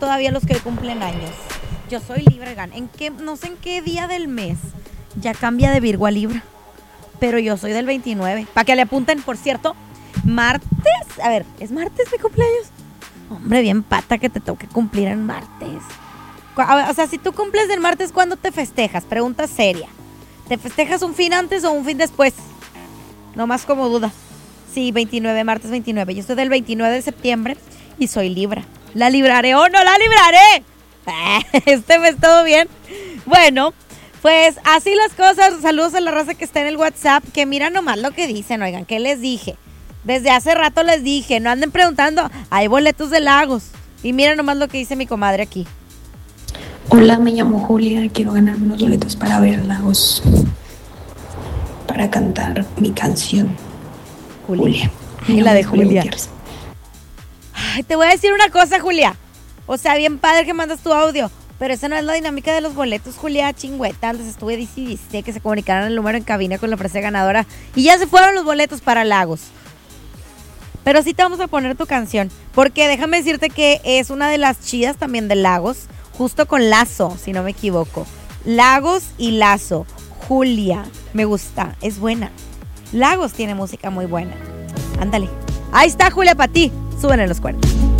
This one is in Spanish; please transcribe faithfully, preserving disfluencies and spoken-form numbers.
todavía los que cumplen años. Yo soy Libra, gan. ¿En qué, no sé en qué día del mes ya cambia de Virgo a Libra? Pero yo soy del veintinueve. Para que le apunten, por cierto, martes. A ver, ¿es martes mi cumpleaños? Hombre, bien pata que te toque cumplir en martes. O sea, si tú cumples el martes, ¿cuándo te festejas? Pregunta seria. ¿Te festejas un fin antes o un fin después? Nomás como duda. Sí, veintinueve, martes veintinueve. Yo soy del veintinueve de septiembre y soy Libra. ¿La libraré o no la libraré? Este mes todo bien. Bueno, pues así las cosas. Saludos a la raza que está en el WhatsApp, que mira nomás lo que dicen. Oigan, ¿qué les dije? Desde hace rato les dije, no anden preguntando. Hay boletos de Lagos. Y mira nomás lo que dice mi comadre aquí. Hola, me llamo Julia, quiero ganarme unos boletos para ver Lagos, para cantar mi canción. Julia. Julia. Y la de Julia. Ay, te voy a decir una cosa, Julia. O sea, bien padre que mandas tu audio, pero esa no es la dinámica de los boletos, Julia, chingüeta. Les estuve diciendo que se comunicaran el número en cabina con la frase ganadora y ya se fueron los boletos para Lagos. Pero sí te vamos a poner tu canción, porque déjame decirte que es una de las chidas también de Lagos, justo con Lazo, si no me equivoco. Lagos y Lazo. Julia, me gusta, es buena. Lagos tiene música muy buena. Ándale. Ahí está, Julia, para ti. Suben en los cuernos.